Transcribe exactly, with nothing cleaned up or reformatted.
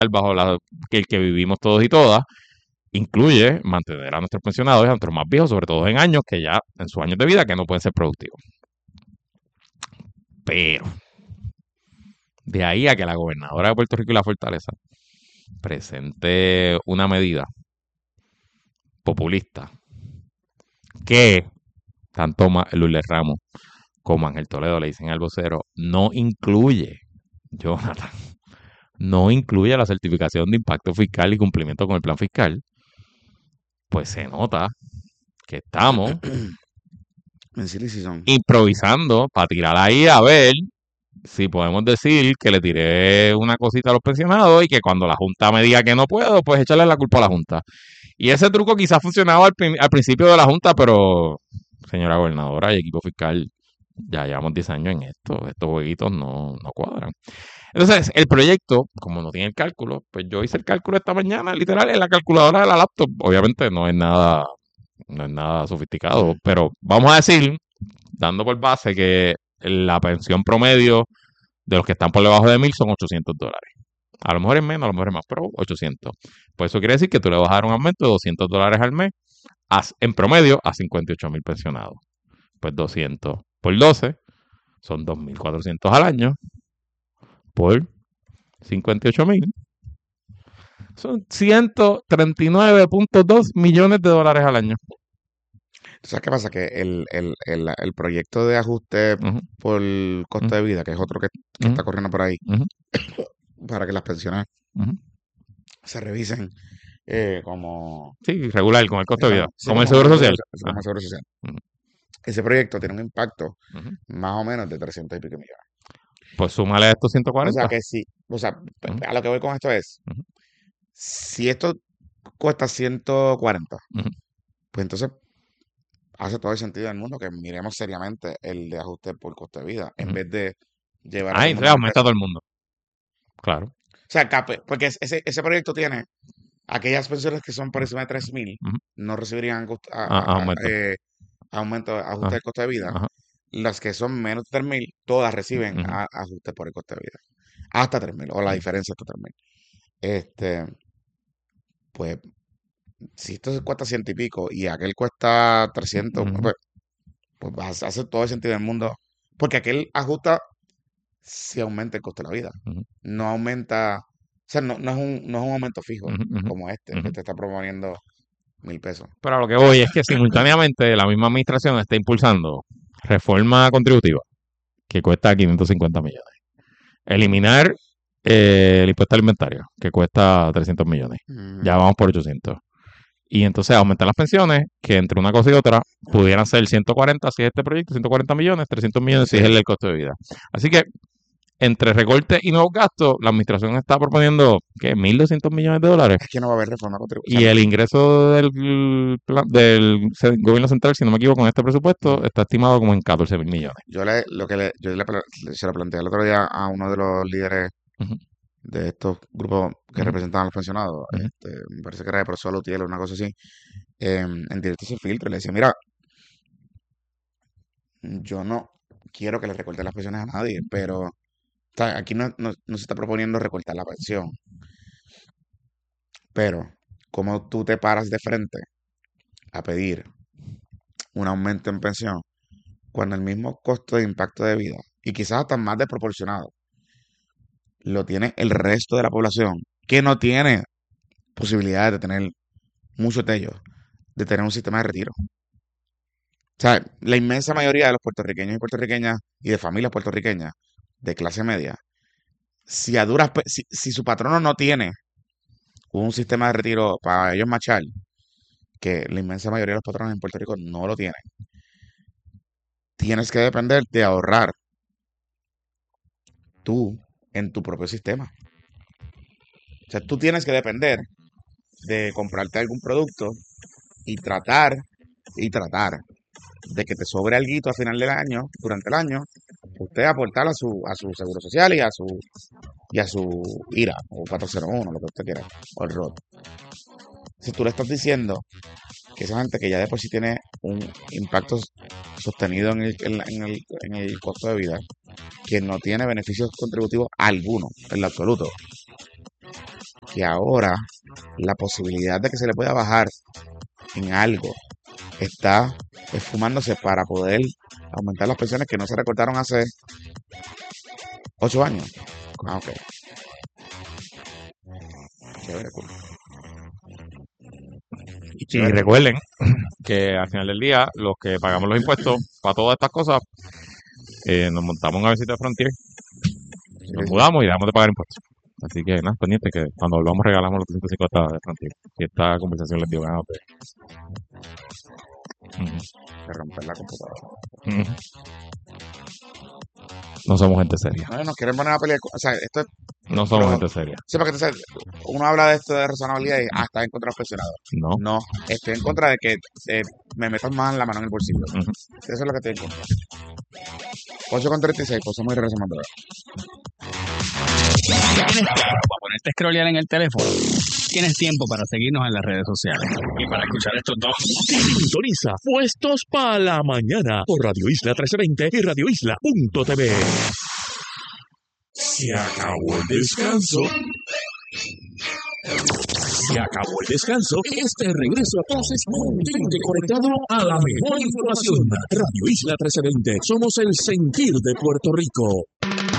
bajo la que el que vivimos todos y todas, incluye mantener a nuestros pensionados y a nuestros más viejos, sobre todo en años que ya, en sus años de vida, que no pueden ser productivos. Pero, de ahí a que la gobernadora de Puerto Rico y la Fortaleza presente una medida populista que tanto Lourdes Ramos como Ángel Toledo le dicen al vocero, no incluye, Jonathan, no incluye la certificación de impacto fiscal y cumplimiento con el plan fiscal, pues se nota que estamos En Silly Season. improvisando para tirar ahí a ver si podemos decir que le tiré una cosita a los pensionados y que cuando la Junta me diga que no puedo, pues echarle la culpa a la Junta. Y ese truco quizás funcionaba al, prin- al principio de la Junta, pero señora gobernadora y equipo fiscal, ya llevamos diez años en esto, estos jueguitos no, no cuadran. Entonces, el proyecto, como no tiene el cálculo, pues yo hice el cálculo esta mañana, literal, en la calculadora de la laptop. Obviamente no es nada, no es nada sofisticado, Mm. pero vamos a decir, dando por base que la pensión promedio de los que están por debajo de mil son ochocientos dólares. A lo mejor es menos, a lo mejor es más, pero ochocientos. Pues eso quiere decir que tú le vas a dar un aumento de doscientos dólares al mes, a- en promedio, a cincuenta y ocho mil pensionados. Pues doscientos por doce son dos mil cuatrocientos al año, por cincuenta y ocho mil. Son ciento treinta y nueve punto dos millones de dólares al año. ¿Sabes qué pasa? Que el, el, el, el proyecto de ajuste Ujú, por costo ujú, de vida, que es otro que, que ujú, está corriendo por ahí, ujú, para que las pensiones ujú. se revisen eh, como, Sí, regular, con el costo de vida. exacto, sí, Como el como, como seguro el seguro, social. como Ajá. el seguro social. Ujú, Ese proyecto tiene un impacto ujú. más o menos de trescientos y pico millones. Pues súmale a estos ciento O sea cuarenta. que sí, o sea, Ujú, a lo que voy con esto es, ujú, si esto cuesta ciento cuarenta, ujú. pues entonces hace todo el sentido del mundo que miremos seriamente el de ajuste por costo de vida, en Ujú. vez de llevar a todo Ahí el se mundo a mil aumenta a pesos. todo el mundo. Claro. O sea, cape, porque es- ese, ese proyecto tiene aquellas pensiones que son por encima de tres mil, Ujú. no recibirían cost- a- Ah, a- a- aumento. eh, aumento, ajuste Ajá, de costo de vida. ajá. Las que son menos de tres mil, todas reciben Ujú, a- ajuste por el costo de vida. Hasta tres mil, o la ujú, diferencia hasta tres mil. Este, pues, si esto cuesta ciento y pico y aquel cuesta trescientos, ujú, pues, pues va a hacer todo el sentido del mundo. Porque aquel ajusta si aumenta el costo de la vida. ujú, No aumenta, o sea, no, no es un, no es un aumento fijo ujú, ujú, como este, que ujú. te está proponiendo mil pesos. Pero a lo que voy es que simultáneamente la misma administración está impulsando reforma contributiva que cuesta quinientos cincuenta millones. Eliminar eh, el impuesto alimentario, que cuesta trescientos millones. Ya Mm, vamos por ochocientos. Y entonces aumentar las pensiones, que entre una cosa y otra pudieran ser ciento cuarenta si es este proyecto, ciento cuarenta millones, trescientos millones si sí, es el del costo de vida. Así que entre recortes y nuevos gastos, la administración está proponiendo, ¿qué? mil doscientos millones de dólares. es que no va a haber reforma contributiva. Y O sea, el ingreso del, plan, del gobierno central, si no me equivoco, con este presupuesto, mm, está estimado como en catorce mil millones. yo le, lo que le, yo le, pla- se lo planteé el otro día a uno de los líderes Ujú, de estos grupos que ujú, representan a los pensionados, ujú, este, me parece que era de Profesor Lutiel o una cosa así, em, en directo sin filtro, y le decía, mira, yo no quiero que le recorten las pensiones a nadie, pero o sea, aquí no, no, no se está proponiendo recortar la pensión, pero como tú te paras de frente a pedir un aumento en pensión cuando el mismo costo de impacto de vida, y quizás hasta más desproporcionado, lo tiene el resto de la población, que no tiene posibilidades de tener, muchos de ellos, de tener un sistema de retiro. O sea, la inmensa mayoría de los puertorriqueños y puertorriqueñas y de familias puertorriqueñas de clase media, si a duras, pe- si, si su patrono no tiene un sistema de retiro para ellos machar, que la inmensa mayoría de los patronos en Puerto Rico no lo tienen, tienes que depender de ahorrar tú en tu propio sistema. O sea, tú tienes que depender de comprarte algún producto y tratar y tratar de que te sobre alguito a final del año, durante el año, usted aportar a su, a su seguro social y a su y a su I R A o cuatrocientos uno, lo que usted quiera, o el R O T. Si tú le estás diciendo que esa gente que ya de por sí tiene un impacto sostenido en el, en la- en el, en el costo de vida, que no tiene beneficios contributivos alguno, en lo absoluto, que ahora la posibilidad de que se le pueda bajar en algo está esfumándose para poder aumentar las pensiones que no se recortaron hace ocho años. Ah, ok. Chévere, cool. Y Chévere. recuerden que al final del día, los que pagamos los impuestos para todas estas cosas, eh, nos montamos en una visita de Frontier, nos Sí, mudamos y dejamos de pagar impuestos. Así que nada, pendiente que cuando volvamos regalamos los trescientos cincuenta de Frontier. Y esta conversación les dio ganas de... Ujú, de romper la computadora. ujú. No somos gente seria. No, nos quieren poner a pelear. con- O sea, esto es. No somos Pero- gente seria. Sí, porque entonces uno habla de esto de razonabilidad y ah, está en contra de los pensionados. No. No, estoy en contra de que eh, me metan más la mano en el bolsillo. Ujú. Eso es lo que estoy en contra. ocho con treinta y seis, pues somos y regresamos en breve. ¿Tienes tiempo para ponerte a scrollear en el teléfono? Tienes tiempo para seguirnos en las redes sociales y para escuchar estos dos. Sintoniza Puestos para la Mañana por Radio Isla trece veinte y radio isla punto t v. Se acabó el descanso. Se acabó el descanso. Este regreso a clases mantente conectado a la mejor información. Radio Isla trece veinte. Somos el sentir de Puerto Rico.